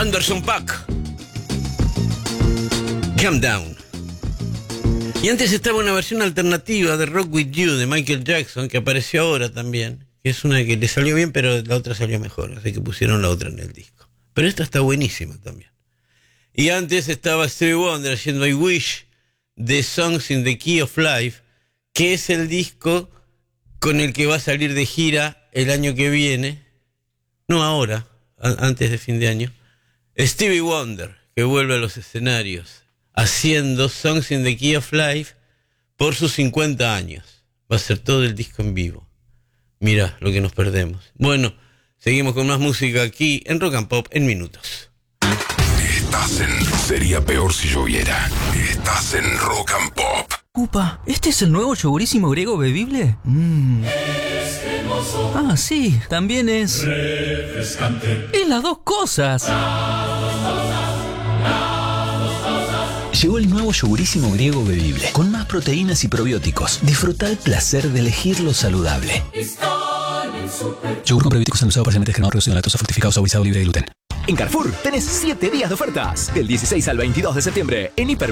Anderson .Paak. Calm Down. Y antes estaba una versión alternativa de Rock With You de Michael Jackson, que apareció ahora también, que es una que le salió bien, pero la otra salió mejor, así que pusieron la otra en el disco. Pero esta está buenísima también. Y antes estaba Stevie Wonder haciendo I Wish de Songs in the Key of Life, que es el disco con el que va a salir de gira el año que viene, no ahora, antes de fin de año, Stevie Wonder, que vuelve a los escenarios, haciendo Songs in the Key of Life por sus 50 años. Va a ser todo el disco en vivo. Mirá lo que nos perdemos. Bueno, seguimos con más música aquí en Rock and Pop en minutos. Sería peor si lloviera. Estás en Rock and Pop. Upa, ¿este es el nuevo yogurísimo griego bebible? Ah, sí, también es refrescante. Es las dos cosas. Llegó el nuevo yogurísimo griego bebible, con más proteínas y probióticos. Disfruta el placer de elegir lo saludable. Yogur con probióticos endulzado parcialmente descremado, reducido en lactosa, fructificado, saborizado, libre de gluten. En Carrefour tenés 7 días de ofertas. Del 16 al 22 de septiembre en Hiper